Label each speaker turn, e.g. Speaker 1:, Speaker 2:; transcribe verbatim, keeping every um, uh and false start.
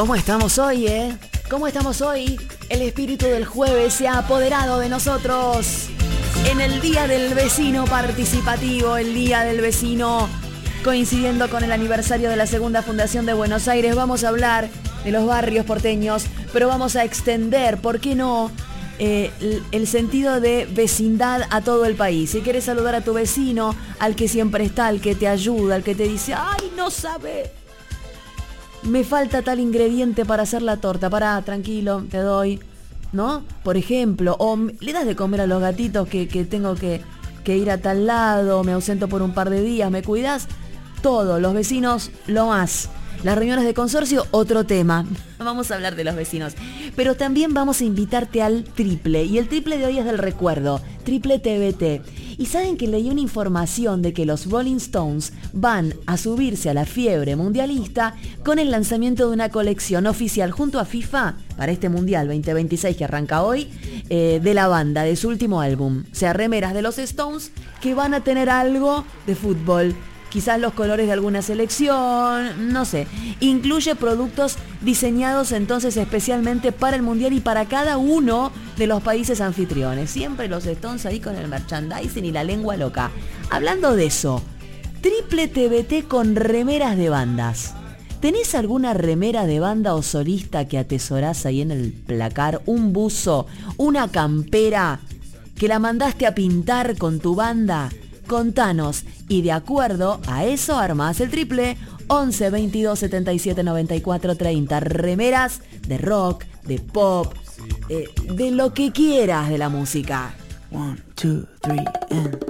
Speaker 1: ¿Cómo estamos hoy, eh? ¿Cómo estamos hoy? El espíritu del jueves se ha apoderado de nosotros. En el Día del Vecino Participativo, el Día del Vecino, coincidiendo con el aniversario de la Segunda Fundación de Buenos Aires, vamos a hablar de los barrios porteños, pero vamos a extender, ¿por qué no?, eh, el, el sentido de vecindad a todo el país. Si quieres saludar a tu vecino, al que siempre está, al que te ayuda, al que te dice, ¡ay, no sabe! Me falta tal ingrediente para hacer la torta. Pará, tranquilo, te doy, ¿no? Por ejemplo, o le das de comer a los gatitos que, que tengo que, que ir a tal lado, me ausento por un par de días, ¿me cuidas? Todo, los vecinos, lo más. Las reuniones de consorcio, otro tema. Vamos a hablar de los vecinos. Pero también vamos a invitarte al triple. Y el triple de hoy es del recuerdo. Triple T B T. Y saben que leí una información de que los Rolling Stones van a subirse a la fiebre mundialista con el lanzamiento de una colección oficial junto a FIFA para este Mundial veinte veintiséis que arranca hoy, eh, de la banda, de su último álbum. O sea, remeras de los Stones que van a tener algo de fútbol. Quizás los colores de alguna selección, no sé. Incluye productos diseñados entonces especialmente para el Mundial y para cada uno de los países anfitriones. Siempre los Stones ahí con el merchandising y la lengua loca. Hablando de eso, triple T B T con remeras de bandas. ¿Tenés alguna remera de banda o solista que atesorás ahí en el placar? ¿Un buzo? ¿Una campera que la mandaste a pintar con tu banda? Contanos, y de acuerdo a eso armás el triple. Once veintidós setenta y siete noventa y cuatro treinta. Remeras de rock, de pop, eh, de lo que quieras de la música. One, two, three, and...